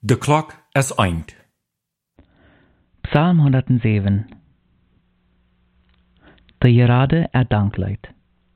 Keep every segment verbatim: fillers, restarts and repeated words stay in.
De klok is eind. Psalm honderdzeven. De Gerade er Dankleid.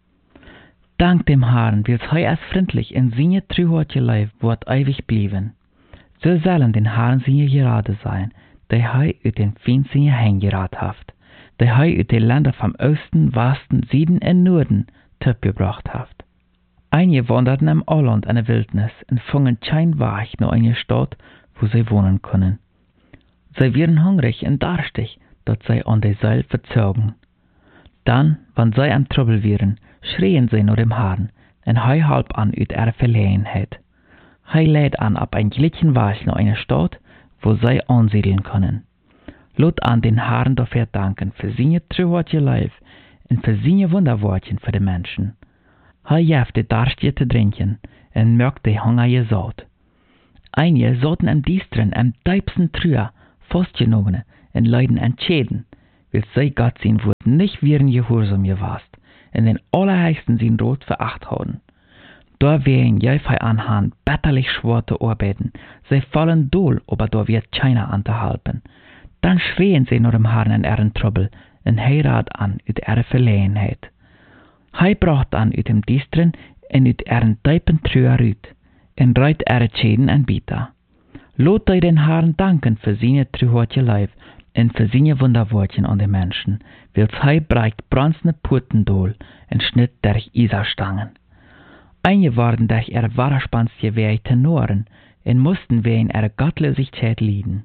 Dank dem Herrn, wirs hij als vriendlich in seine truhortje leif wordt ewig blieben. So sollen den Herrn seine Gerade sein, die hij uit den Feind seine Hängerad haft, die hij uit de Länder vom Osten, Westen, Süden en Norden gebracht haft. Einige wanderten im Alland in der Wildnis und fungen kein Weg nach einer Stadt, wo sie wohnen können. Sie waren hungrig und durstig, dat sie an der Seil verzogen. Dann, wenn sie am Trouble waren, schrien sie nach dem Herrn, und hij halb an uit ihre Verlegenheit. Hij lädt an ab ein glitschen Weg nach einer Stadt, wo sie ansiedeln können. Lot an den Herrn dafür danken für seine truhortje Leib und für seine Wunderwortchen für die Menschen. Hij jaft de Darstige te drinken en merkt de Hunger saut. Einige sollten am diesteren, am diepsten Trüher festgenommen und leiden entschäden, weil sie Gott sein Wort nicht wären gehorsam gewast und den allerheiligsten sein Rot veracht haben. Da wären jäufei anhand betterlich schwer zu arbeiten, sie fallen dohl, aber da wird keiner anzuhalten. Dann schrien sie nach dem Herrn in ihren Trouble und heirat an ut ihre Verlegenheit. Hij bracht an uit dem diesteren en uit ihren tiepen Trüher uit, en reit ihre Schäden en Bieter. Lot hij den Herrn danken für seine truhortje Leib en für seine Wunderwortchen an den Menschen, wils hij breicht bronzene Puten dohl en schnitt durch Iserstangen. Einige waren durch ihre Wahrspannstje wie Tenoren en mussten wegen ihrer Gottlosigkeit lieden.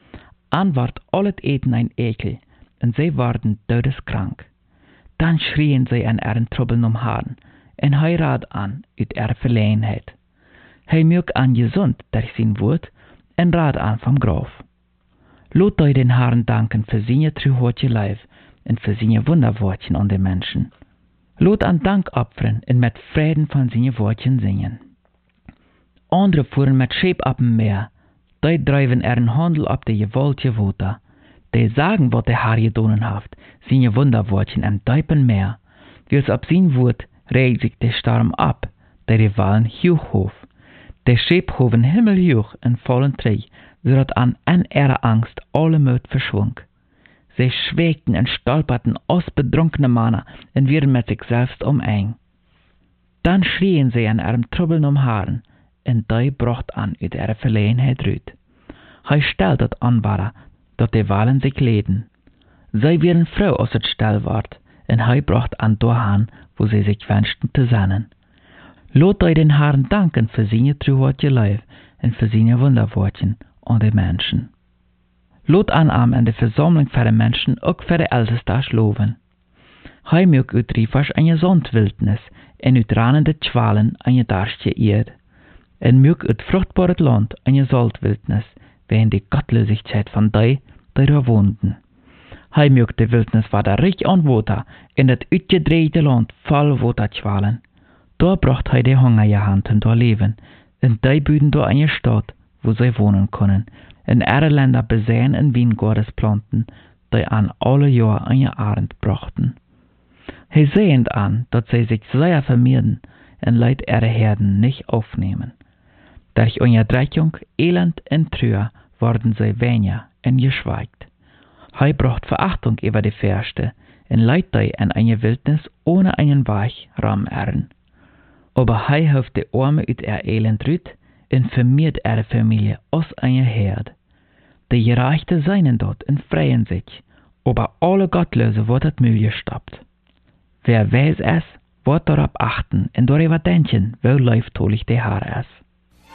An ward alles Eten ein Ekel, en sie waren todeskrank. Dann schrien sie an ihren Trouble um Herrn, en hij raad an uit ihre Verlegenheit. Hij mög an gesund durch sein Wort, en raad an vom Graf. Lot hij den Herrn danken für seine truhortje Leib en für seine Wunderwortchen an den Menschen. Lot an Dank opfern en met Frieden von seine Wortchen singen. Andere fuhren met Scheep op dem Meer, die drijven ihren Handel op de gewoltje Water. Die sagen, wat der Herr gedonen haft, seine Wunderwortchen am tiefen Meer. Wils ab sein Wort regt sich der Sturm ab, der die Wallen hoch hof. Der Schip hoven himmelhoch en vollen Tree, zodat an en ihre Angst alle Mut verschwung. Sie schwegten und stolperten aus bedrunkene Männer und waren mit sich selbst umeng. Dann schrien sie an ihrem Trouble um Herrn, und die bracht an uit ihre Verlegenheit rüt. Hij stellt dat anbare, dat die Walen sich leden. Sie waren froh, als het still ward, und hij bracht an dorthin, wo sie sich wünschten zu sein. Lot hij den Herrn danken für seine truhortje Leib und für seine Wunderwortchen an die Menschen. Lot an am in der Versammlung für die Menschen auch für die Ältesten loben. Hij mög uit Riefers eine Sandwildnis en uit ranende Schwalen eine Darstige Erd, en mög uit fruchtbares Land eine Saltwildnis, während die Gottlosigkeit von die, die da wohnten. Hij mög die Wildnis war reich an Water, in das uitgedrehte Land voll Waterschwalen. Da bracht hij die Hunger gehandten da leben, und die büden da eine Stadt, wo sie wohnen können, in ihre Länder besehen und Weingarten planten, die an alle Jahr eine Arend brachten. Hij sehend an, dass sie sich sehr vermehrden, und leid ihre Herden nicht aufnehmen. Durch Unterdrückung, Elend und Trüher wurden sie weniger und geschweigt. Hij bracht Verachtung über die Fürste und leidt die in eine Wildnis ohne einen Weg Raum ehren. Aber hij hilft die Arme uit ihr Elend rüt und vermehrt ihre Familie aus einer Herd. Die Gerechte seien dort und freuen sich, aber alle Gottlose wird het Müll gestoppt. Wer weiß es, wird darauf achten und darüber denken, wo läuft der Herr ist.